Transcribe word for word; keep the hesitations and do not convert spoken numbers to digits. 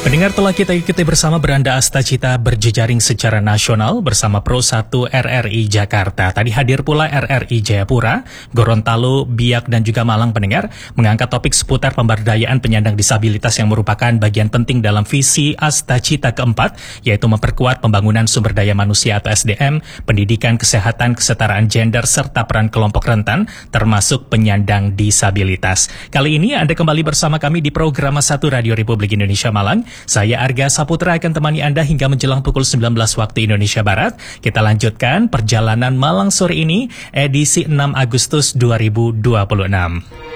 Pendengar, telah kita ikuti bersama beranda Astacita berjejaring secara nasional bersama Pro satu R R I Jakarta. Tadi hadir pula R R I Jayapura, Gorontalo, Biak, dan juga Malang. Pendengar mengangkat topik seputar pemberdayaan penyandang disabilitas yang merupakan bagian penting dalam visi Astacita keempat, yaitu memperkuat pembangunan sumber daya manusia atau S D M, pendidikan, kesehatan, kesetaraan gender, serta peran kelompok rentan, termasuk penyandang disabilitas. Kali ini Anda kembali bersama kami di program satu Radio Republik Indonesia Malang. Saya Arga Saputra akan temani Anda hingga menjelang pukul sembilan belas waktu Indonesia Barat. Kita lanjutkan perjalanan Malang sore ini, edisi enam Agustus dua ribu dua puluh enam.